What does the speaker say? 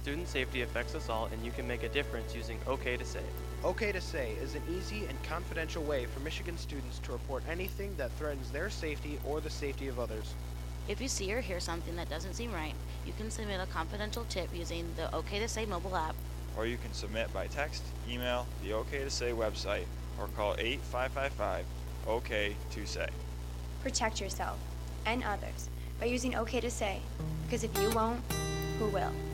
Student safety affects us all, and you can make a difference using OK to Say. OK to Say is an easy and confidential way for Michigan students to report anything that threatens their safety or the safety of others. If you see or hear something that doesn't seem right, you can submit a confidential tip using the OK to Say mobile app. Or you can submit by text, email, the OK to Say website, or call 8555 OK to Say. Protect yourself and others by using OK to Say, because if you won't, who will?